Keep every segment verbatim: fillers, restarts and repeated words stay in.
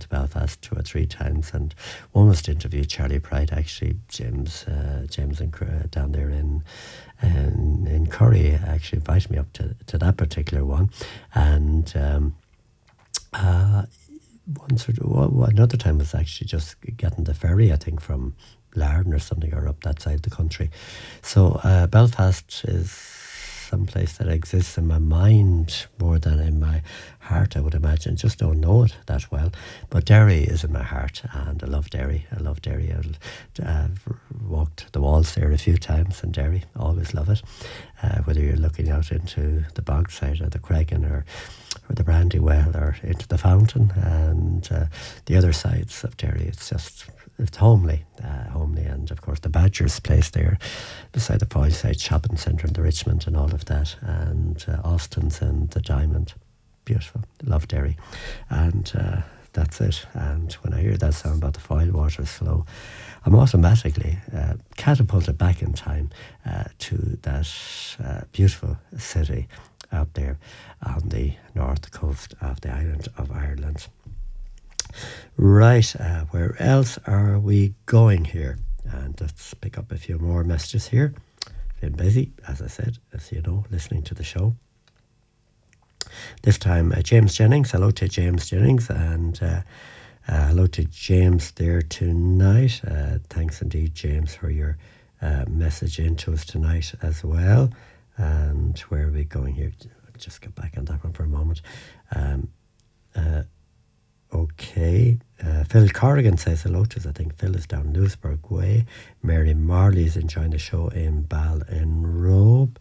to Belfast two or three times, and almost interviewed Charlie Pride, actually. James uh, James and uh, down there in, in in Curry actually invited me up to, to that particular one. And um, uh, once or well, another time was actually just getting the ferry, I think, from Larne or something, or up that side of the country. So uh, Belfast is some place that exists in my mind more than in my heart, I would imagine. Just don't know it that well. But Derry is in my heart, and I love Derry. I love Derry. I've uh, walked the walls there a few times in Derry. Always love it. Uh, whether you're looking out into the Bogside or the Cregan or or the Brandywell or into the Fountain and uh, the other sides of Derry, it's just it's homely, uh, homely, and of course the Badgers place there beside the Foyleside Shopping Centre and the Richmond and all of that, and uh, Austin's and the Diamond. Beautiful. Love Derry. And uh, that's it. And when I hear that song about the Foyle Waters flow, I'm automatically uh, catapulted back in time uh, to that uh, beautiful city out there on the north coast of the island of Ireland. Right, uh, where else are we going here? And let's pick up a few more messages here. Been busy, as I said, as you know, listening to the show. This time, uh, James Jennings. Hello to James Jennings, and uh, uh, hello to James there tonight. Uh, thanks indeed, James, for your uh, message into us tonight as well. And where are we going here? Just get back on that one for a moment. Um, uh, Okay, uh, Phil Corrigan says hello to us. I think Phil is down Lewisburg Way. Mary Marley is enjoying the show in Ballinrobe.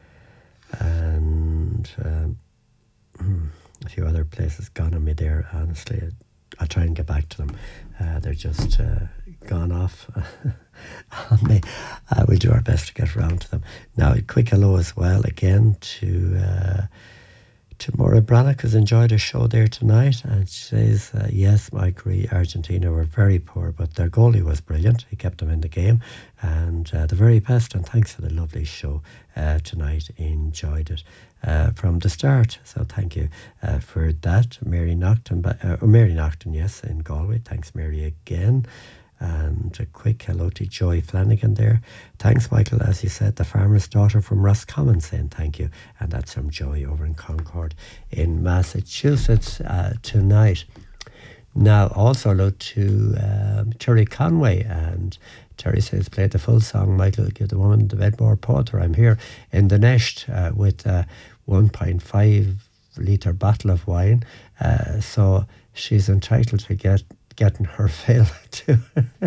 And um, a few other places gone on me there, honestly. I'll try and get back to them. Uh, they're just uh, gone off on me. Uh, we'll do our best to get around to them. Now, a quick hello as well again to... Uh, To Maura Brannock, has enjoyed her show there tonight, and she says, uh, yes, I agree, Argentina were very poor, but their goalie was brilliant. He kept them in the game, and uh, the very best, and thanks for the lovely show uh, tonight. Enjoyed it uh, from the start, so thank you uh, for that. Mary Nocton, uh, or Mary Nocton, yes, in Galway. Thanks, Mary, again. And a quick hello to Joy Flanagan there. Thanks, Michael, as you said, the farmer's daughter from Roscommon saying thank you. And that's from Joy over in Concord in Massachusetts uh, tonight. Now, also hello to um, Terry Conway. And Terry says, play the full song, Michael, give the woman the Bedmore Porter. I'm here in the nest uh, with a one point five litre bottle of wine. Uh, so she's entitled to get getting her fill too.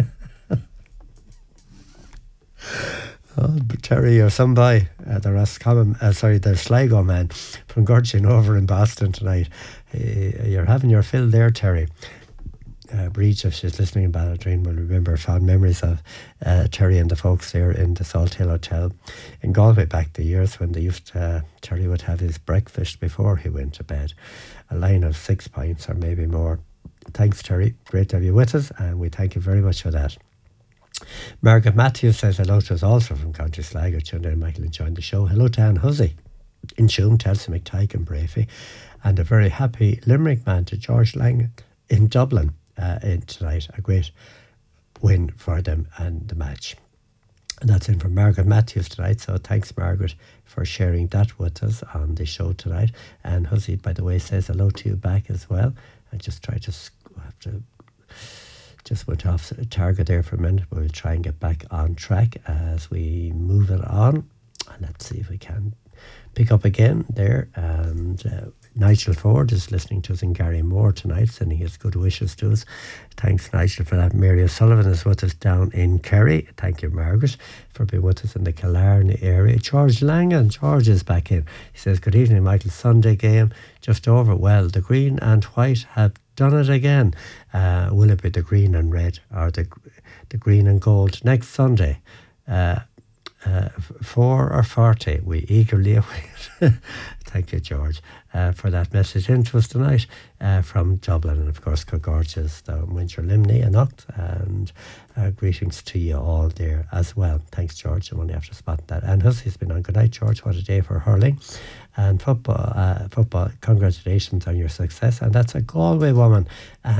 Oh, Terry or somebody, uh, the Roscommon, uh, sorry, the Sligo man from Gurchin over in Boston tonight. Uh, you're having your fill there, Terry. Uh, Breach, if she's listening in Balladrine, will remember fond memories of uh, Terry and the folks there in the Salt Hill Hotel in Galway back the years when they used to, uh, Terry would have his breakfast before he went to bed. A line of six pints or maybe more. Thanks, Terry. Great to have you with us, and we thank you very much for that. Margaret Matthews says hello to us, also from County Sligo. Tuned in, Michael, enjoying the show. Hello to Anne Hussey in Tuam, Chelsea McTyke and Brafey, and a very happy Limerick man to George Lang in Dublin uh, in tonight. A great win for them and the match. And that's in from Margaret Matthews tonight. So thanks, Margaret, for sharing that with us on the show tonight. And Hussey, by the way, says hello to you back as well. I just tried to have to just went off target there for a minute. We'll try and get back on track as we move it on. And let's see if we can pick up again there. And uh, Nigel Ford is listening to us in Garrymore tonight, sending his good wishes to us. Thanks, Nigel, for that. Mary O'Sullivan is with us down in Kerry. Thank you, Margaret, for being with us in the Killarney area. George Langan, George is back in. He says, good evening, Michael. Sunday game just over. Well, the green and white have done it again. Uh, will it be the green and red or the the green and gold next Sunday? Uh, Uh, four or forty, we eagerly await. Thank you, George, uh, for that message into us tonight uh, from Dublin, and of course Cogorges, the Winter Limney and Ucht, and uh, greetings to you all there as well. Thanks, George. I'm only after spotting that. And Hussey's been on. Good night, George. What a day for hurling and football. Uh, football. Congratulations on your success, and that's a Galway woman.